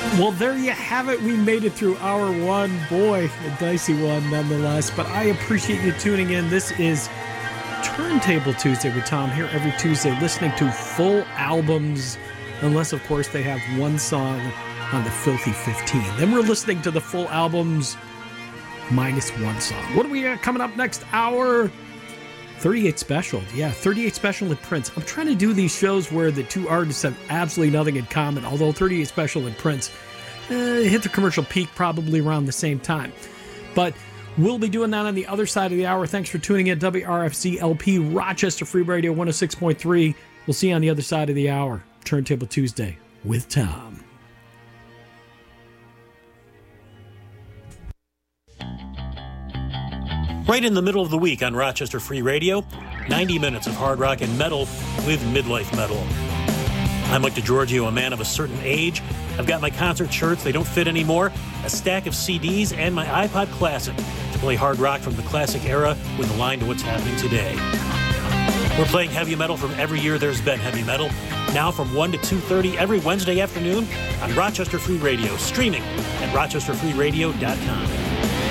Well, there you have it. We made it through hour one. Boy, a dicey one nonetheless. But I appreciate you tuning in. This is Turntable Tuesday with Tom here every Tuesday, listening to full albums, unless, of course, they have one song on the Filthy 15. Then we're listening to the full albums minus one song. What do we got coming up next hour? 38 Special. Yeah, 38 Special and Prince. I'm trying to do these shows where the two artists have absolutely nothing in common, although 38 Special and Prince hit the commercial peak probably around the same time. But we'll be doing that on the other side of the hour. Thanks for tuning in. WRFC LP, Rochester Free Radio 106.3. We'll see you on the other side of the hour. Turntable Tuesday with Tom. Right in the middle of the week on Rochester Free Radio, 90 minutes of hard rock and metal with midlife metal. I'm Mike DeGiorgio, a man of a certain age. I've got my concert shirts, they don't fit anymore, a stack of CDs, and my iPod Classic to play hard rock from the classic era with a line to what's happening today. We're playing heavy metal from every year there's been heavy metal, now from 1 to 2:30 every Wednesday afternoon on Rochester Free Radio, streaming at rochesterfreeradio.com.